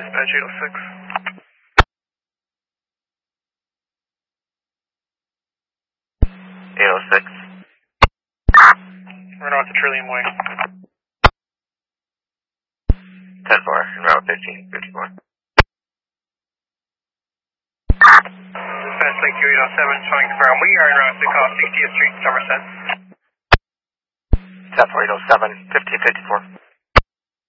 Dispatch 806. 806. Run off to Trillium Way. 10-4, en route 1554. Dispatch Lake 2807, showing the ground. We are en route to call 60th Street, Somerset. 10-4, 807, 1554.